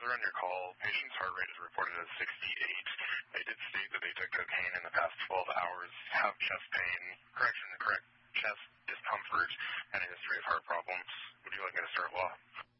further on your call, patient's heart rate is reported as 68. They did state that they took cocaine in the past 12 hours, have chest pain, correct chest discomfort, and a history of heart problems. Would you like me to start law?